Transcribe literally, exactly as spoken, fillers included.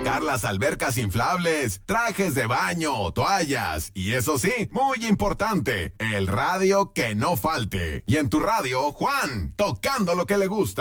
sacar las albercas inflables, trajes de baño, toallas y eso sí, muy importante, el radio que no falte. Y en tu radio, Juan, tocando lo que le gusta.